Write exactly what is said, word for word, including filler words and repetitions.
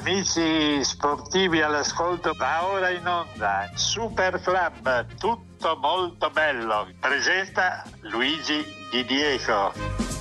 Amici sportivi all'ascolto, va ora in onda Super Club, tutto molto bello. Presenta Luigi Di Diego.